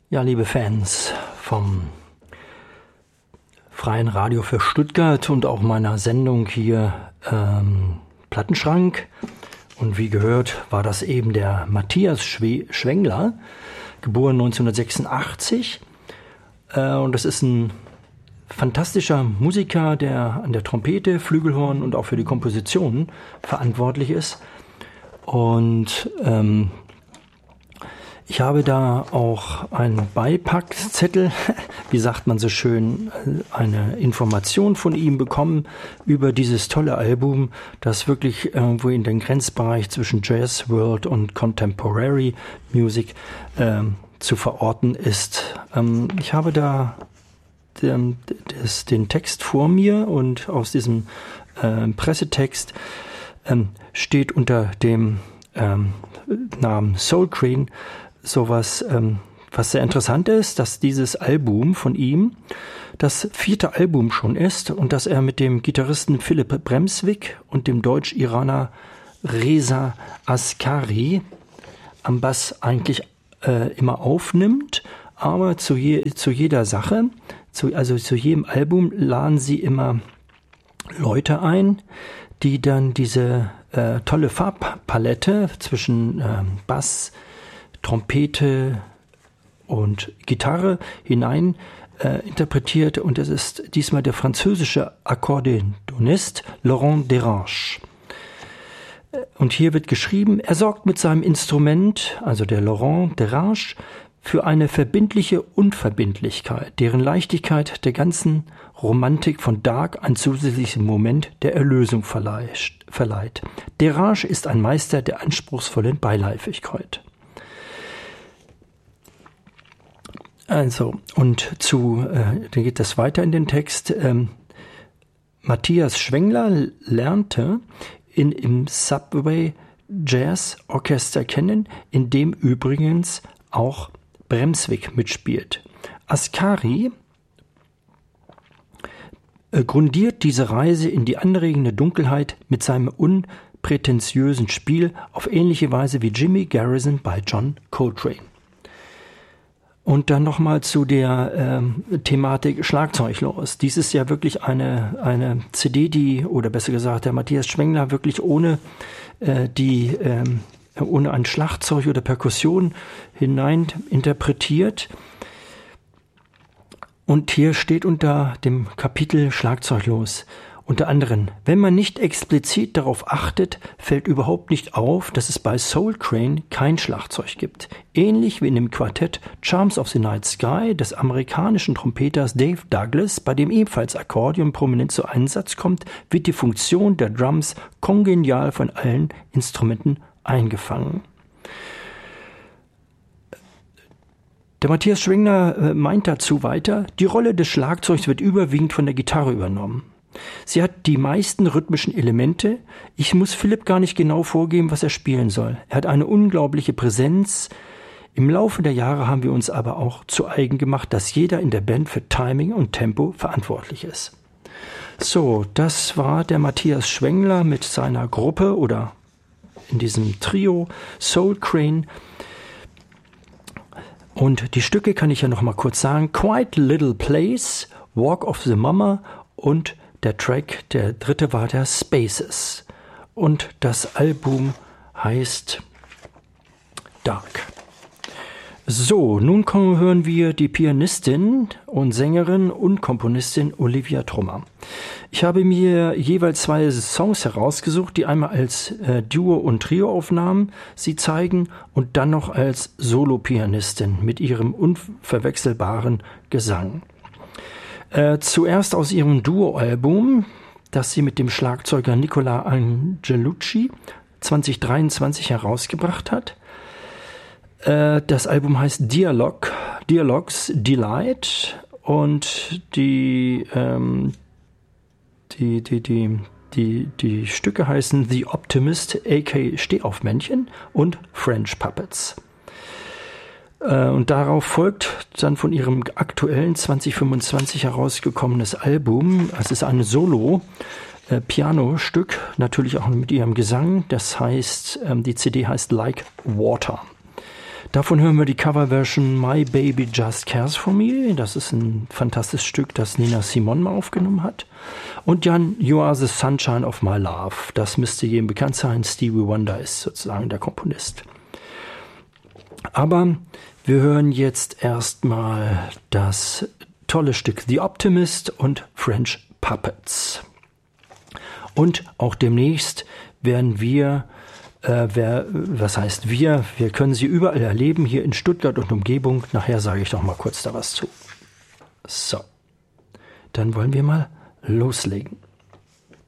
Ja, liebe Fans vom Freien Radio für Stuttgart und auch meiner Sendung hier Plattenschrank. Und wie gehört, war das eben der Matthias Schwengler, geboren 1986. Und das ist ein fantastischer Musiker, der an der Trompete, Flügelhorn und auch für die Kompositionen verantwortlich ist. Und ich habe da auch einen Beipackzettel, wie sagt man so schön, eine Information von ihm bekommen über dieses tolle Album, das wirklich irgendwo in den Grenzbereich zwischen Jazz, World und Contemporary Music zu verorten ist. Ich habe da den Text vor mir und aus diesem Pressetext steht unter dem Namen Soul Crane sowas, was sehr interessant ist, dass dieses Album von ihm das 4. Album schon ist und dass er mit dem Gitarristen Philipp Bremswig und dem Deutsch-Iraner Reza Askari am Bass eigentlich immer aufnimmt, aber zu jeder Sache, also zu jedem Album laden sie immer Leute ein, die dann diese tolle Farbpalette zwischen Bass, Trompete und Gitarre hinein interpretiert, und es ist diesmal der französische Akkordeonist Laurent Derange. Und hier wird geschrieben, er sorgt mit seinem Instrument, also der Laurent Derange, für eine verbindliche Unverbindlichkeit, deren Leichtigkeit der ganzen Romantik von Dark einen zusätzlichen Moment der Erlösung verleiht. Derange ist ein Meister der anspruchsvollen Beiläufigkeit. Also, und dann geht das weiter in den Text. Matthias Schwengler lernte im Subway Jazz Orchester kennen, in dem übrigens auch Bremswig mitspielt. Askari grundiert diese Reise in die anregende Dunkelheit mit seinem unprätentiösen Spiel auf ähnliche Weise wie Jimmy Garrison bei John Coltrane. Und dann nochmal zu der Thematik Schlagzeuglos. Dies ist ja wirklich eine CD, oder besser gesagt der Matthias Schwengler wirklich ohne ein Schlagzeug oder Perkussion hinein interpretiert. Und hier steht unter dem Kapitel Schlagzeuglos unter anderem: Wenn man nicht explizit darauf achtet, fällt überhaupt nicht auf, dass es bei Soul Crane kein Schlagzeug gibt. Ähnlich wie in dem Quartett Charms of the Night Sky des amerikanischen Trompeters Dave Douglas, bei dem ebenfalls Akkordeon prominent zu Einsatz kommt, wird die Funktion der Drums kongenial von allen Instrumenten eingefangen. Der Matthias Schwengler meint dazu weiter, die Rolle des Schlagzeugs wird überwiegend von der Gitarre übernommen. Sie hat die meisten rhythmischen Elemente. Ich muss Philipp gar nicht genau vorgeben, was er spielen soll. Er hat eine unglaubliche Präsenz. Im Laufe der Jahre haben wir uns aber auch zu eigen gemacht, dass jeder in der Band für Timing und Tempo verantwortlich ist. So, das war der Matthias Schwengler mit seiner Gruppe oder in diesem Trio Soul Crane. Und die Stücke kann ich ja noch mal kurz sagen. Quite Little Place, Walk of the Mama und der Track, der dritte war der Spaces. Und das Album heißt Dark. So, nun hören wir die Pianistin und Sängerin und Komponistin Olivia Trummer. Ich habe mir jeweils 2 Songs herausgesucht, die einmal als Duo- und Trio-Aufnahmen sie zeigen und dann noch als Solo-Pianistin mit ihrem unverwechselbaren Gesang. Zuerst aus ihrem Duo-Album, das sie mit dem Schlagzeuger Nicola Angelucci 2023 herausgebracht hat. Das Album heißt Dialogues Delight, und die Stücke heißen The Optimist, a.k.a. Stehaufmännchen, und French Puppets. Und darauf folgt dann von ihrem aktuellen 2025 herausgekommenes Album. Es ist ein Solo-Piano-Stück, natürlich auch mit ihrem Gesang. Das heißt, die CD heißt Like Water. Davon hören wir die Coverversion My Baby Just Cares for Me. Das ist ein fantastisches Stück, das Nina Simone mal aufgenommen hat. Und dann You Are the Sunshine of My Love. Das müsste jedem bekannt sein. Stevie Wonder ist sozusagen der Komponist. Aber wir hören jetzt erstmal das tolle Stück The Optimist und French Puppets. Und auch demnächst werden wir, was heißt wir können sie überall erleben, hier in Stuttgart und Umgebung. Nachher sage ich noch mal kurz da was zu. So, dann wollen wir mal loslegen.